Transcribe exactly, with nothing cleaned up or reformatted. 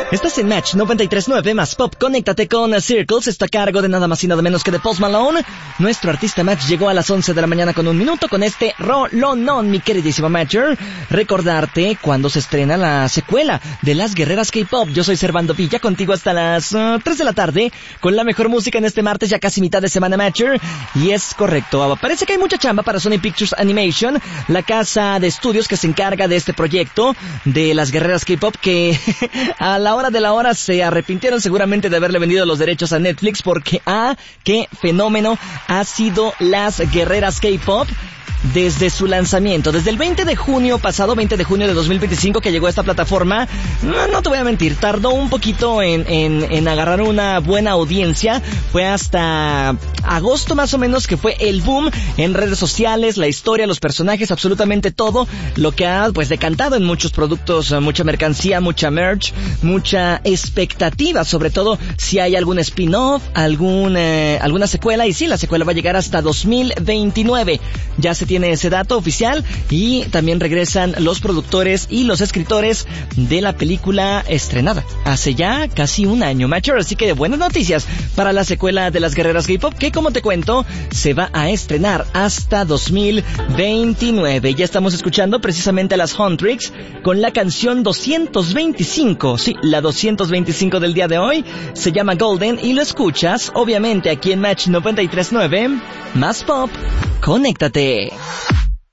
Estás en Match noventa y tres punto nueve más Pop. Conéctate con Circles. Está a cargo de nada más y nada menos que de Post Malone. Nuestro artista Match llegó a las once de la mañana con un minuto con este rolonón, mi queridísimo Matcher. Recordarte cuando se estrena la secuela de Las Guerreras K-Pop. Yo soy Servando Villa, contigo hasta las uh, tres de la tarde con la mejor música en este martes, ya casi mitad de semana, Matcher. Y es correcto, parece que hay mucha chamba para Sony Pictures Animation, la casa de estudios que se encarga de este proyecto de Las Guerreras K-Pop, que a la hora de la hora se arrepintieron seguramente de haberle vendido los derechos a Netflix, porque ah, qué fenómeno ha sido Las Guerreras K-Pop desde su lanzamiento, desde el veinte de junio pasado, veinte de junio de dos mil veinticinco, que llegó a esta plataforma. No, no te voy a mentir, tardó un poquito en, en, en agarrar una buena audiencia. Fue hasta agosto más o menos que fue el boom en redes sociales, la historia, los personajes, absolutamente todo lo que ha pues decantado en muchos productos, mucha mercancía, mucha merch, mucha expectativa, sobre todo si hay algún spin-off, algún, eh, alguna secuela. Y sí, la secuela va a llegar hasta dos mil veintinueve. Ya se tiene ese dato oficial, y también regresan los productores y los escritores de la película estrenada hace ya casi un año, Matcher. Así que buenas noticias para la secuela de Las Guerreras K-Pop, que como te cuento se va a estrenar hasta dos mil veintinueve. Ya estamos escuchando precisamente a las Huntrix con la canción doscientos veinticinco, sí, la doscientos veinticinco del día de hoy, se llama Golden, y lo escuchas obviamente aquí en Match noventa y tres punto nueve más Pop. Conéctate.